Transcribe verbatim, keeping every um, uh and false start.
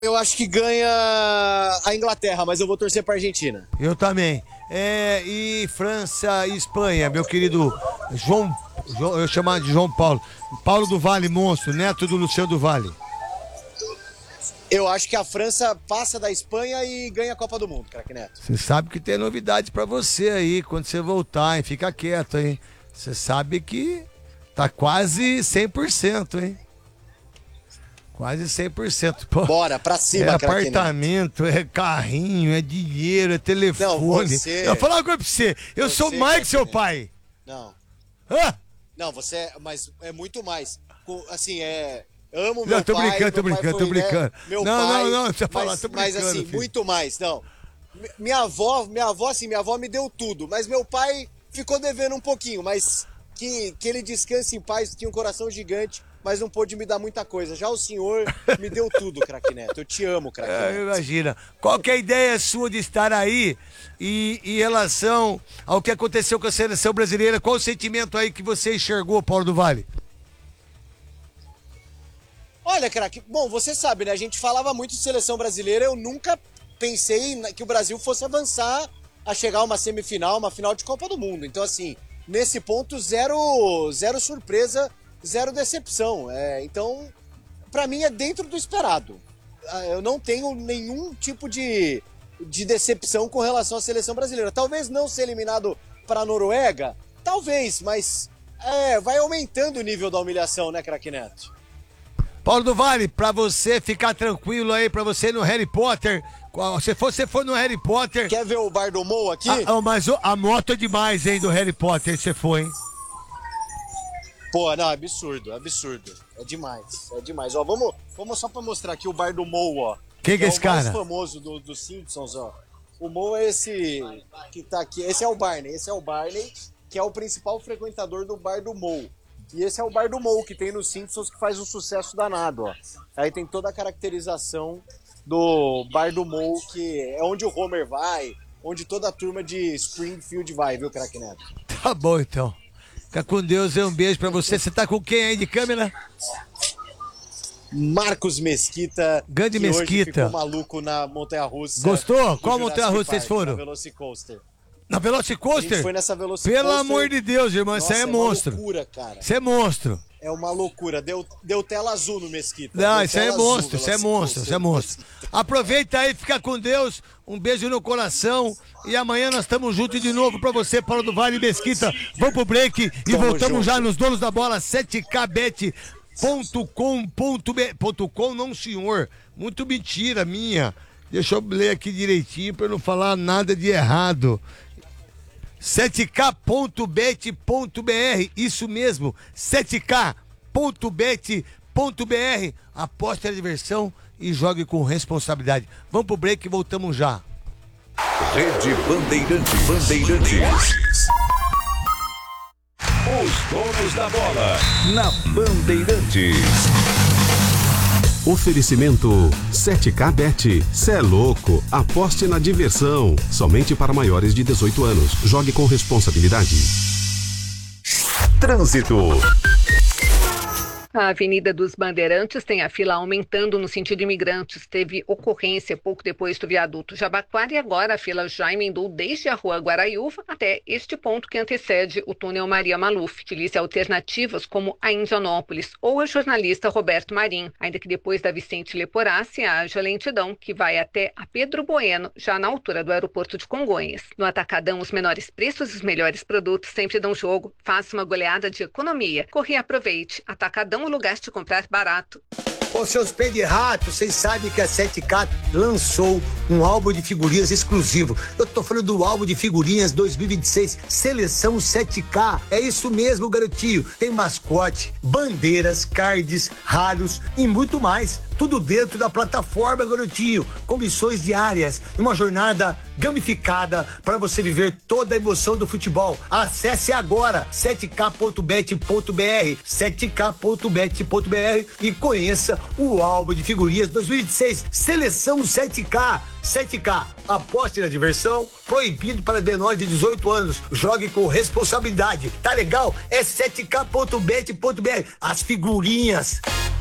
Eu acho que ganha a Inglaterra, mas eu vou torcer pra Argentina. Eu também. É, e França e Espanha, meu querido João, João eu chamava de João Paulo. Paulo do Vale, monstro, neto do Luciano do Vale. Eu acho que a França passa da Espanha e ganha a Copa do Mundo, craque Neto. Você sabe que tem novidade pra você aí, quando você voltar, hein? Fica quieto, hein? Você sabe que tá quase cem por cento, hein? Quase cem por cento. Pô, bora, pra cima, é craque apartamento, Neto. É carrinho, é dinheiro, é telefone. Não, você... Eu vou falar uma coisa pra você. Eu você, sou mais que seu pai. Não. Hã? Não, você é... Mas é muito mais. Assim, é... Amo meu não, tô pai. Brincando, tô brincando, tô brincando, tô brincando. Não, pai, não, não, deixa eu falar, tô brincando. Mas assim, filho. muito mais, não. Minha avó, minha avó, assim, minha avó me deu tudo, mas meu pai ficou devendo um pouquinho, mas que, que ele descanse em paz, tinha um coração gigante, mas não pôde me dar muita coisa. Já o senhor me deu tudo, craque Neto. Eu te amo, craque Neto. É, imagina. Qual que é a ideia sua de estar aí e em relação ao que aconteceu com a seleção brasileira? Qual o sentimento aí que você enxergou, Paulo do Vale? Olha, craque, bom, você sabe, né? A gente falava muito de seleção brasileira, eu nunca pensei que o Brasil fosse avançar a chegar a uma semifinal, uma final de Copa do Mundo. Então, assim, nesse ponto, zero, zero surpresa, zero decepção. É, então, pra mim, é dentro do esperado. Eu não tenho nenhum tipo de, de decepção com relação à seleção brasileira. Talvez não ser eliminado para a Noruega, talvez, mas é, vai aumentando o nível da humilhação, né, craque Neto? Paulo do Vale, pra você ficar tranquilo aí, pra você ir no Harry Potter, se você for no Harry Potter... Quer ver o Bar do Mo aqui? Ah, mas a moto é demais, hein, do Harry Potter, você foi, hein? Pô, não, absurdo, absurdo. É demais, é demais. Ó, vamos, vamos só pra mostrar aqui o Bar do Mo, ó. Quem que é esse cara? É o mais famoso do, do Simpsons, ó. O Mo é esse que tá aqui, esse é o Barney, esse é o Barney, que é o principal frequentador do Bar do Mo. E esse é o Bar do Mo, que tem nos Simpsons, que faz um sucesso danado, ó. Aí tem toda a caracterização do Bar do Mo, que é onde o Homer vai, onde toda a turma de Springfield vai, viu, craque Neto? Tá bom, então. Fica com Deus, um beijo pra você. Você tá com quem aí de câmera? Marcos Mesquita. Grande que Mesquita. Hoje ficou maluco na montanha-russa. Gostou? Qual montanha-russa vocês foram? Na Velocicoaster. Na Velocicoaster? A gente foi nessa Velocicoaster. Pelo amor de Deus, irmão, isso aí é, é monstro. É uma loucura, cara. Isso é monstro. É uma loucura. Deu, deu tela azul no Mesquita. Não, deu isso aí é monstro, isso é monstro, isso é monstro. Aproveita aí, fica com Deus. Um beijo no coração. E amanhã nós estamos juntos de novo pra você, Paulo do Vale e Mesquita. Vamos pro break e Tamo voltamos junto. já nos donos da bola, sete K bet ponto com ponto b r. Ponto com não, senhor. Muito mentira minha. Deixa eu ler aqui direitinho pra eu não falar nada de errado. sete K ponto bet ponto b r, isso mesmo, sete K ponto bet ponto b r. Aposte na diversão e jogue com responsabilidade. Vamos pro break e voltamos já. Rede Bandeirantes. Bandeirantes. Os donos da bola na Bandeirantes. Oferecimento sete K Bet. Cê é louco. Aposte na diversão. Somente para maiores de dezoito anos. Jogue com responsabilidade. Trânsito. A Avenida dos Bandeirantes tem a fila aumentando no sentido imigrantes. Teve ocorrência pouco depois do viaduto Jabaquara e agora a fila já emendou desde a rua Guaraiúva até este ponto que antecede o túnel Maria Maluf. Utilize alternativas como a Indianópolis ou a jornalista Roberto Marinho, ainda que depois da Vicente Leporassi haja lentidão que vai até a Pedro Bueno, já na altura do aeroporto de Congonhas. No Atacadão, os menores preços e os melhores produtos sempre dão jogo. Faça uma goleada de economia. Corre e aproveite. Atacadão, o lugar de comprar barato. Ô, seus pés de rato, vocês sabem que a sete K lançou um álbum de figurinhas exclusivo. Eu tô falando do álbum de figurinhas dois mil e vinte e seis, Seleção sete K. É isso mesmo, garotinho. Tem mascote, bandeiras, cards, raros e muito mais. Tudo dentro da plataforma, garotinho, com missões diárias e uma jornada gamificada para você viver toda a emoção do futebol. Acesse agora sete K ponto bet ponto b r, sete K ponto bet ponto b r e conheça o álbum de figurinhas dois mil e vinte e seis, Seleção sete K. sete K, aposte na diversão, proibido para menores de dezoito anos. Jogue com responsabilidade. Tá legal? É sete K ponto bet ponto b r. As figurinhas